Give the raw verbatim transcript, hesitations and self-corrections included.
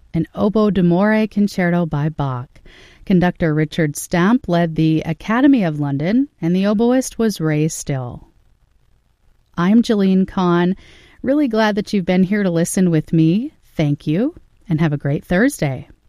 an Oboe d'Amore concerto by Bach. Conductor Richard Stamp led the Academy of London, and the oboist was Ray Still. I'm Jeline Kahn. Really glad that you've been here to listen with me. Thank you, and have a great Thursday.